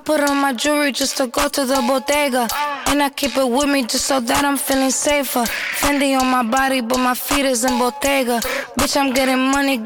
put on my jewelry just to go to the bodega. And I keep it with me just so that I'm feeling safer. Fendi on my body, but my feet is in Bottega. Bitch, I'm getting money,